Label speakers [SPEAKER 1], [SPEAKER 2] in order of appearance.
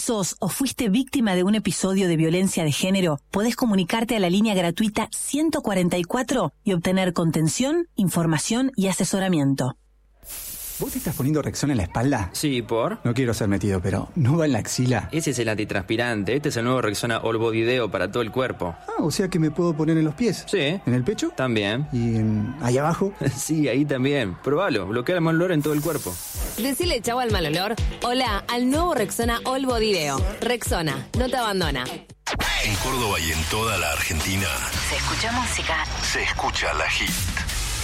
[SPEAKER 1] sos o fuiste víctima de un episodio de violencia de género, podés comunicarte a la línea gratuita 144 y obtener contención, información y asesoramiento.
[SPEAKER 2] ¿Vos te estás poniendo Rexona en la espalda?
[SPEAKER 3] Sí, ¿por?
[SPEAKER 2] No quiero ser metido, pero ¿no va en la axila?
[SPEAKER 3] Ese es el antitranspirante. Este es el nuevo Rexona All Body Deo para todo el cuerpo.
[SPEAKER 2] Ah, o sea que me puedo poner en los pies.
[SPEAKER 3] Sí.
[SPEAKER 2] ¿En el pecho?
[SPEAKER 3] También.
[SPEAKER 2] ¿Y ahí abajo?
[SPEAKER 3] Sí, ahí también. Probalo. Bloquea el mal olor en todo el cuerpo.
[SPEAKER 4] Decile chau al mal olor. Hola al nuevo Rexona All Body Deo. Rexona, no te abandona.
[SPEAKER 5] En Córdoba y en toda la Argentina
[SPEAKER 6] se escucha música.
[SPEAKER 5] Se escucha La Hit.